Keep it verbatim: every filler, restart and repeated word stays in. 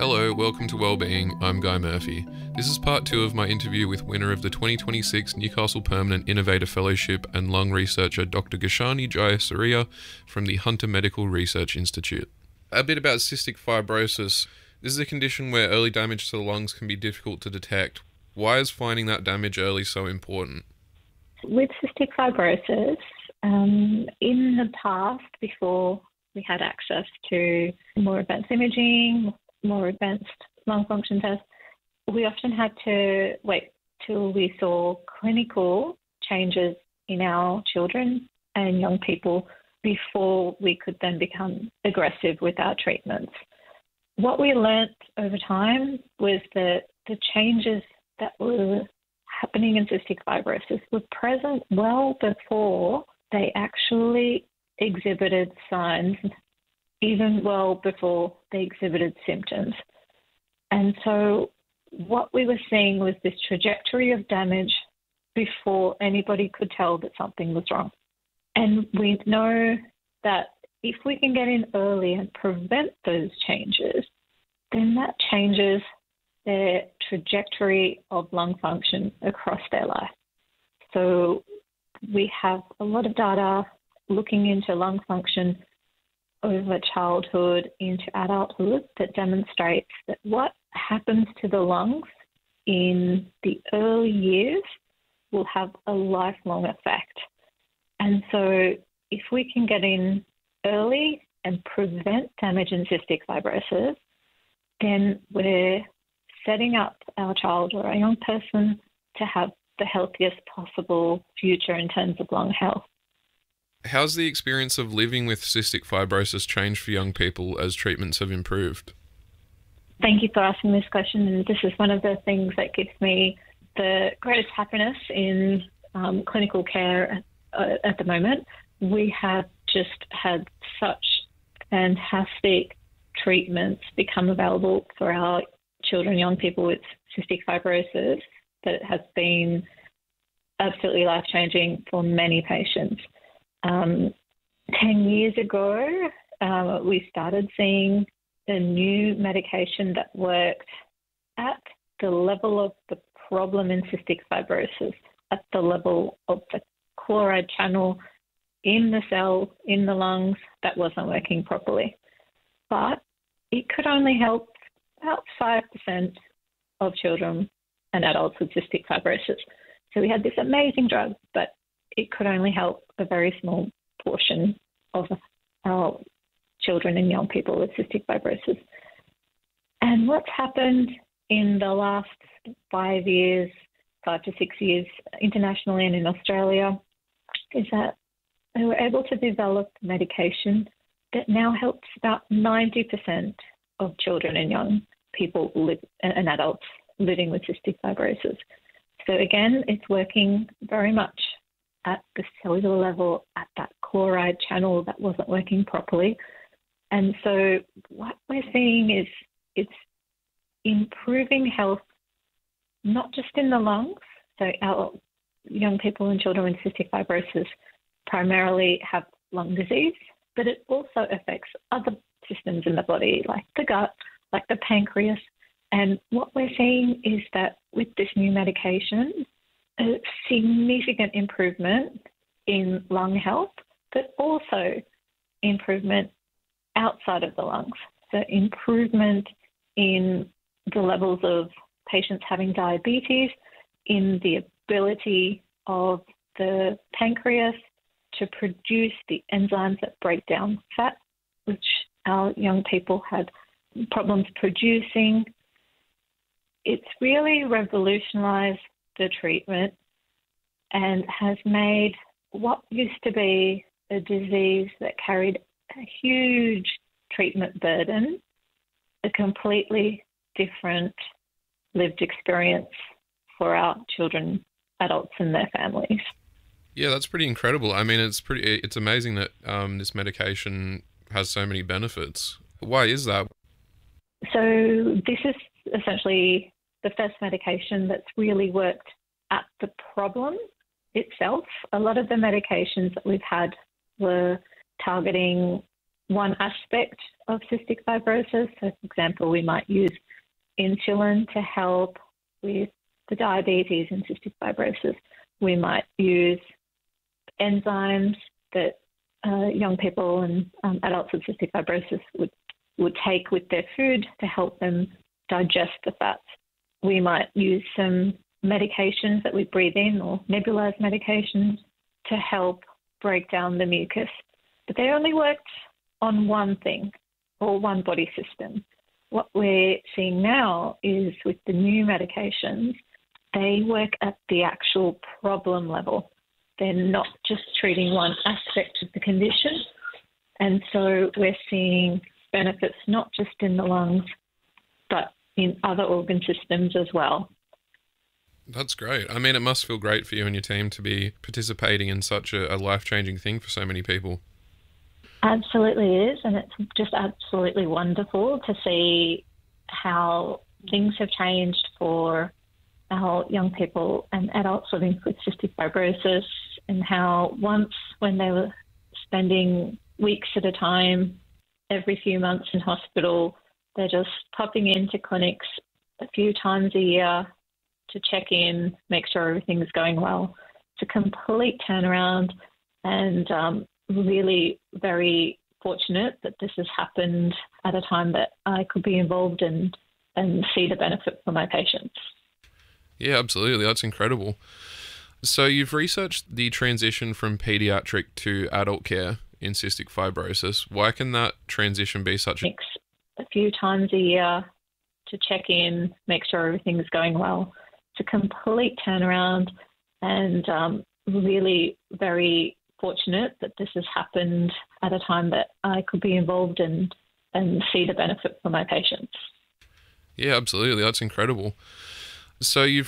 Hello, welcome to Wellbeing. I'm Guy Murphy. This is part two of my interview with winner of the twenty twenty-six Newcastle Permanent Innovator Fellowship and lung researcher Doctor Gashani Jayasuriya from the Hunter Medical Research Institute. A bit about cystic fibrosis. This is a condition where early damage to the lungs can be difficult to detect. Why is finding that damage early so important? With cystic fibrosis, um, in the past, before we had access to more advanced imaging, more advanced lung function tests, we often had to wait till we saw clinical changes in our children and young people before we could then become aggressive with our treatments. What we learnt over time was that the changes that were happening in cystic fibrosis were present well before they actually exhibited signs, even well before they exhibited symptoms. And so what we were seeing was this trajectory of damage before anybody could tell that something was wrong. And we know that if we can get in early and prevent those changes, then that changes their trajectory of lung function across their life. So we have a lot of data looking into lung function over childhood into adulthood that demonstrates that what happens to the lungs in the early years will have a lifelong effect. And so if we can get in early and prevent damage in cystic fibrosis, then we're setting up our child or our young person to have the healthiest possible future in terms of lung health. How's the experience of living with cystic fibrosis changed for young people as treatments have improved? Thank you for asking this question. And this is one of the things that gives me the greatest happiness in um, clinical care at, uh, at the moment. We have just had such fantastic treatments become available for our children, young people with cystic fibrosis, that it has been absolutely life-changing for many patients. Um, ten years ago, uh, we started seeing a new medication that worked at the level of the problem in cystic fibrosis, at the level of the chloride channel in the cell, in the lungs, that wasn't working properly. But it could only help about five percent of children and adults with cystic fibrosis. So we had this amazing drug, but it could only help a very small portion of our children and young people with cystic fibrosis. And what's happened in the last five years, five to six years, internationally and in Australia, is that they were able to develop medication that now helps about ninety percent of children and young people live, and adults living with cystic fibrosis. So again, it's working very much at the cellular level, at that chloride channel that wasn't working properly. And so what we're seeing is it's improving health, not just in the lungs. So our young people and children with cystic fibrosis primarily have lung disease, but it also affects other systems in the body, like the gut, like the pancreas. And what we're seeing is that with this new medication, a significant improvement in lung health, but also improvement outside of the lungs. So improvement in the levels of patients having diabetes, in the ability of the pancreas to produce the enzymes that break down fat, which our young people had problems producing. It's really revolutionized the treatment and has made what used to be a disease that carried a huge treatment burden a completely different lived experience for our children, adults and their families. Yeah, that's pretty incredible. I mean, it's pretty. It's amazing that um, this medication has so many benefits. Why is that? So this is essentially the first medication that's really worked at the problem itself. A lot of the medications that we've had were targeting one aspect of cystic fibrosis. So, for example, we might use insulin to help with the diabetes in cystic fibrosis. We might use enzymes that uh, young people and um, adults with cystic fibrosis would, would take with their food to help them digest the fats. We might use some medications that we breathe in or nebulized medications to help break down the mucus. But they only worked on one thing or one body system. What we're seeing now is with the new medications, they work at the actual problem level. They're not just treating one aspect of the condition. And so we're seeing benefits not just in the lungs, but in other organ systems as well. That's great. I mean, it must feel great for you and your team to be participating in such a, a life-changing thing for so many people. Absolutely is, and it's just absolutely wonderful to see how things have changed for our young people and adults living with cystic fibrosis, and how once when they were spending weeks at a time, every few months in hospital, they're just popping into clinics a few times a year to check in, make sure everything's going well. It's a complete turnaround, and um, really very fortunate that this has happened at a time that I could be involved in and see the benefit for my patients. Yeah, absolutely. That's incredible. So you've researched the transition from pediatric to adult care in cystic fibrosis. Why can that transition be such a... A few times a year to check in, make sure everything's going well. It's a complete turnaround, and um, really very fortunate that this has happened at a time that I could be involved in and see the benefit for my patients. Yeah, absolutely. That's incredible. So you've